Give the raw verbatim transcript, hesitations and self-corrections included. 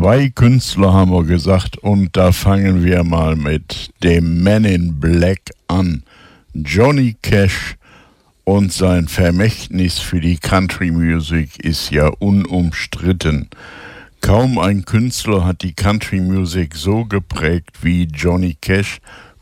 zwei Künstler haben wir gesagt und da fangen wir mal mit dem Man in Black an. Johnny Cash und sein Vermächtnis für die Country Music ist ja unumstritten. Kaum ein Künstler hat die Country Music so geprägt wie Johnny Cash,